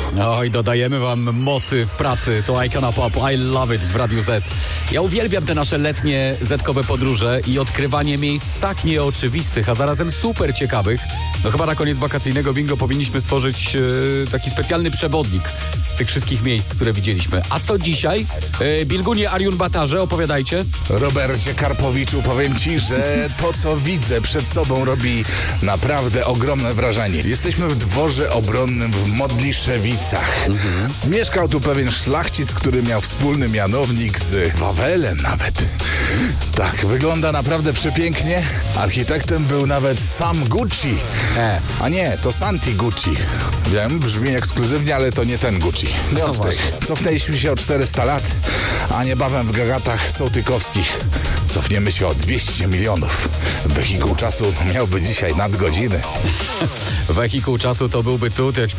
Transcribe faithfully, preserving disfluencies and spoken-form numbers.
No i dodajemy wam mocy w pracy. To Icona Pop, I love it w Radiu Z. Ja uwielbiam te nasze letnie zetkowe podróże i odkrywanie miejsc tak nieoczywistych, a zarazem super ciekawych. No chyba na koniec wakacyjnego bingo powinniśmy stworzyć e, taki specjalny przewodnik tych wszystkich miejsc, które widzieliśmy. A co dzisiaj? E, Bilgunie Ariun Batarze, opowiadajcie. Robercie Karpowiczu, powiem ci, że to, co widzę przed sobą, robi naprawdę ogromne wrażenie. Jesteśmy w dworze obronnym w Modliszewicach. Mhm. Mieszkał tu pewien szlachcic, który miał wspólny mianownik z Wawelem nawet. Tak, wygląda naprawdę przepięknie. Architektem był nawet sam Gucci. E, a nie, to Santi Gucci. Wiem, brzmi ekskluzywnie, ale to nie ten Gucci. Nie od tych. Cofnęliśmy się o czterysta lat, a niebawem w gagatach sołtykowskich cofniemy się o dwieście milionów. Wehikuł czasu miałby dzisiaj nadgodziny. Wehikuł czasu to byłby cud, jak